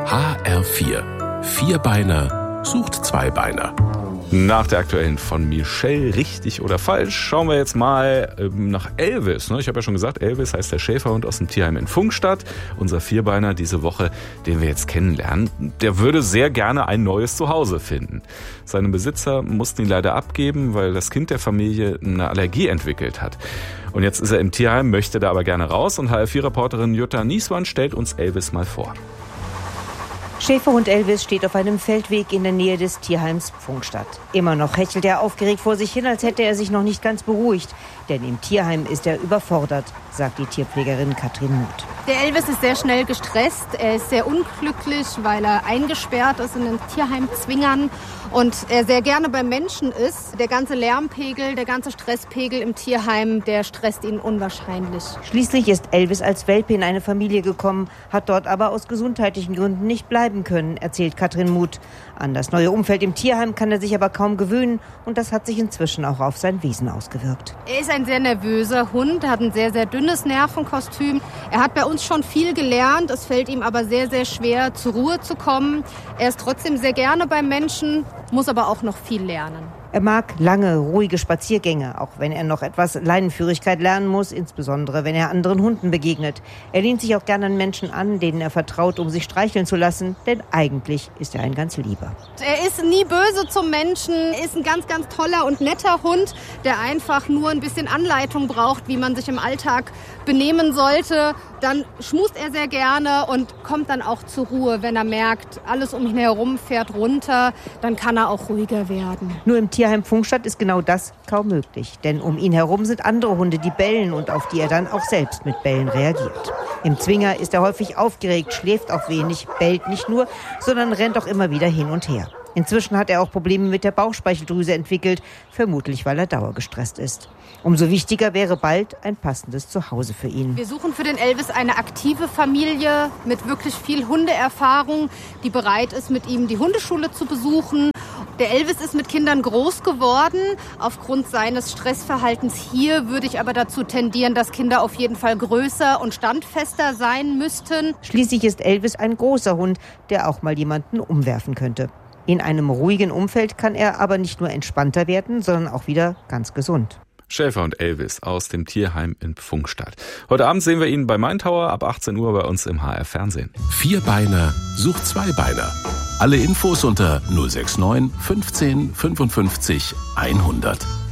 HR4. Vierbeiner sucht Zweibeiner. Nach der aktuellen von Michelle, richtig oder falsch, schauen wir jetzt mal nach Elvis. Ich habe ja schon gesagt, Elvis heißt der Schäferhund aus dem Tierheim in Pfungstadt. Unser Vierbeiner diese Woche, den wir jetzt kennenlernen, der würde sehr gerne ein neues Zuhause finden. Seine Besitzer mussten ihn leider abgeben, weil das Kind der Familie eine Allergie entwickelt hat. Und jetzt ist er im Tierheim, möchte da aber gerne raus. Und HR4-Reporterin Jutta Niesmann stellt uns Elvis mal vor. Schäferhund Elvis steht auf einem Feldweg in der Nähe des Tierheims Pfungstadt. Immer noch hechelt er aufgeregt vor sich hin, als hätte er sich noch nicht ganz beruhigt. Denn im Tierheim ist er überfordert, sagt die Tierpflegerin Katrin Muth. Der Elvis ist sehr schnell gestresst. Er ist sehr unglücklich, weil er eingesperrt ist in den Tierheimzwingern und er sehr gerne beim Menschen ist. Der ganze Lärmpegel, der ganze Stresspegel im Tierheim, der stresst ihn unwahrscheinlich. Schließlich ist Elvis als Welpe in eine Familie gekommen, hat dort aber aus gesundheitlichen Gründen nicht bleiben können, erzählt Katrin Muth. An das neue Umfeld im Tierheim kann er sich aber kaum gewöhnen und das hat sich inzwischen auch auf sein Wesen ausgewirkt. Er ist ein sehr nervöser Hund, er hat ein sehr, sehr dünnes Nervenkostüm. Er hat bei uns schon viel gelernt, es fällt ihm aber sehr, sehr schwer, zur Ruhe zu kommen. Er ist trotzdem sehr gerne beim Menschen, muss aber auch noch viel lernen. Er mag lange, ruhige Spaziergänge, auch wenn er noch etwas Leinenführigkeit lernen muss, insbesondere wenn er anderen Hunden begegnet. Er lehnt sich auch gerne an Menschen an, denen er vertraut, um sich streicheln zu lassen, denn eigentlich ist er ein ganz Lieber. Er ist nie böse zum Menschen, ist ein ganz, ganz toller und netter Hund, der einfach nur ein bisschen Anleitung braucht, wie man sich im Alltag benehmen sollte. Dann schmust er sehr gerne und kommt dann auch zur Ruhe, wenn er merkt, alles um ihn herum fährt runter, dann kann er auch ruhiger werden. Nur im Tierheim Pfungstadt ist genau das kaum möglich, denn um ihn herum sind andere Hunde, die bellen und auf die er dann auch selbst mit Bellen reagiert. Im Zwinger ist er häufig aufgeregt, schläft auch wenig, bellt nicht nur, sondern rennt auch immer wieder hin und her. Inzwischen hat er auch Probleme mit der Bauchspeicheldrüse entwickelt, vermutlich weil er dauergestresst ist. Umso wichtiger wäre bald ein passendes Zuhause für ihn. Wir suchen für den Elvis eine aktive Familie mit wirklich viel Hundeerfahrung, die bereit ist, mit ihm die Hundeschule zu besuchen. Der Elvis ist mit Kindern groß geworden. Aufgrund seines Stressverhaltens hier würde ich aber dazu tendieren, dass Kinder auf jeden Fall größer und standfester sein müssten. Schließlich ist Elvis ein großer Hund, der auch mal jemanden umwerfen könnte. In einem ruhigen Umfeld kann er aber nicht nur entspannter werden, sondern auch wieder ganz gesund. Schäferhund Elvis aus dem Tierheim in Pfungstadt. Heute Abend sehen wir ihn bei Main Tower ab 18 Uhr bei uns im HR Fernsehen. Vierbeiner sucht Zweibeiner. Alle Infos unter 069 15 55 100.